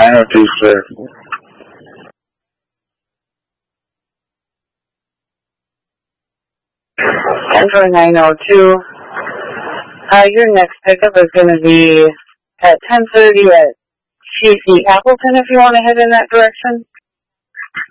902, sir. 902. Your next pickup is going to be at 10:30 at CC Appleton if you want to head in that direction.